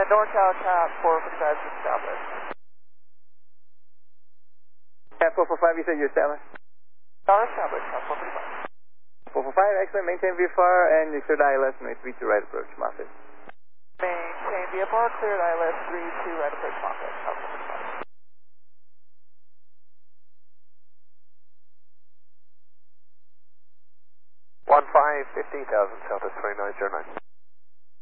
NorCal Cap 445 is established. Cap 445, you said you're established? Established, Cap 445. 445, excellent. Maintain VFR and you cleared ILS and 3 to right approach, Moffett. Maintain VFR, cleared ILS 3 to right approach, Moffett. Cap 445. 15, 50,000, Southwest 2909.